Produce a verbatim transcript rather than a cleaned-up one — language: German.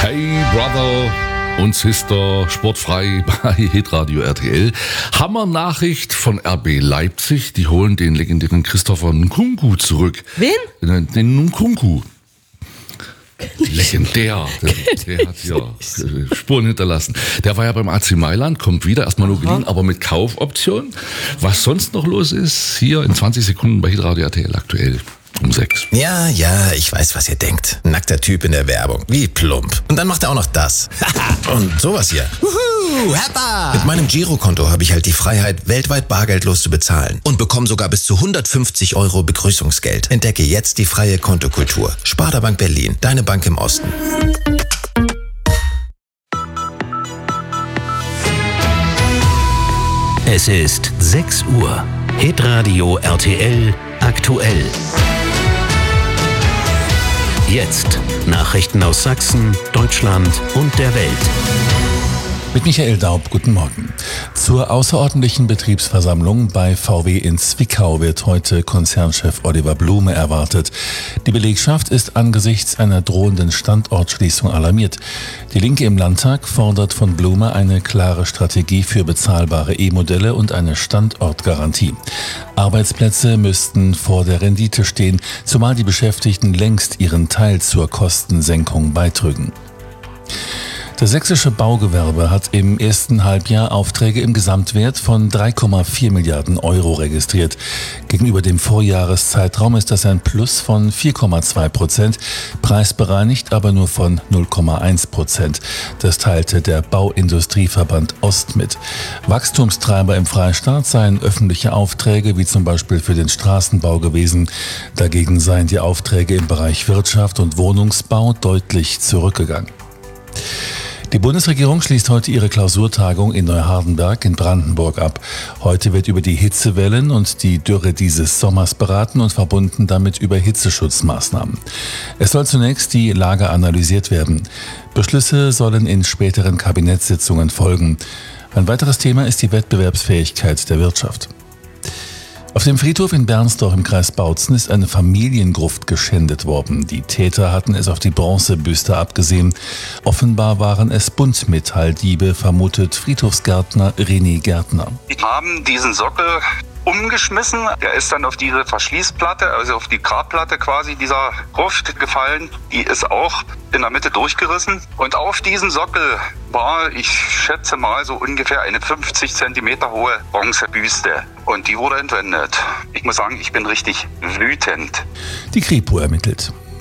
Hey Brother und Sister, sportfrei bei Hitradio R T L. Hammer-Nachricht von R B Leipzig. Die holen den legendären Christopher Nkunku zurück. Wen? Den, den Nkunku. Legendär. Der, der hat ja Spuren hinterlassen. Der war ja beim A C Mailand, kommt wieder, erstmal nur geliehen, aber mit Kaufoption. Was sonst noch los ist, hier in zwanzig Sekunden bei Hitradio R T L aktuell. Um sechs. Ja, ja, ich weiß, was ihr denkt. Nackter Typ in der Werbung. Wie plump. Und dann macht er auch noch das. Und sowas hier. Wuhu, Heppa! Mit meinem Girokonto habe ich halt die Freiheit, weltweit bargeldlos zu bezahlen. Und bekomme sogar bis zu hundertfünfzig Euro Begrüßungsgeld. Entdecke jetzt die freie Kontokultur. Sparda Bank Berlin. Deine Bank im Osten. Es ist sechs Uhr. Hitradio R T L aktuell. Jetzt Nachrichten aus Sachsen, Deutschland und der Welt. Mit Michael Daub, guten Morgen. Zur außerordentlichen Betriebsversammlung bei V W in Zwickau wird heute Konzernchef Oliver Blume erwartet. Die Belegschaft ist angesichts einer drohenden Standortschließung alarmiert. Die Linke im Landtag fordert von Blume eine klare Strategie für bezahlbare E-Modelle und eine Standortgarantie. Arbeitsplätze müssten vor der Rendite stehen, zumal die Beschäftigten längst ihren Teil zur Kostensenkung beitrügen. Das sächsische Baugewerbe hat im ersten Halbjahr Aufträge im Gesamtwert von drei Komma vier Milliarden Euro registriert. Gegenüber dem Vorjahreszeitraum ist das ein Plus von vier Komma zwei Prozent, preisbereinigt aber nur von null Komma eins Prozent. Das teilte der Bauindustrieverband Ost mit. Wachstumstreiber im Freistaat seien öffentliche Aufträge, wie zum Beispiel für den Straßenbau gewesen. Dagegen seien die Aufträge im Bereich Wirtschaft und Wohnungsbau deutlich zurückgegangen. Die Bundesregierung schließt heute ihre Klausurtagung in Neuhardenberg in Brandenburg ab. Heute wird über die Hitzewellen und die Dürre dieses Sommers beraten und verbunden damit über Hitzeschutzmaßnahmen. Es soll zunächst die Lage analysiert werden. Beschlüsse sollen in späteren Kabinettssitzungen folgen. Ein weiteres Thema ist die Wettbewerbsfähigkeit der Wirtschaft. Auf dem Friedhof in Bernsdorf im Kreis Bautzen ist eine Familiengruft geschändet worden. Die Täter hatten es auf die Bronzebüste abgesehen. Offenbar waren es Buntmetalldiebe, vermutet Friedhofsgärtner René Gärtner. Die haben diesen Sockel umgeschmissen. Der ist dann auf diese Verschließplatte, also auf die Grabplatte quasi dieser Gruft gefallen. Die ist auch in der Mitte durchgerissen. Und auf diesem Sockel war, ich schätze mal, so ungefähr eine fünfzig Zentimeter hohe Bronzebüste. Und die wurde entwendet. Ich muss sagen, ich bin richtig wütend. Die Kripo ermittelt.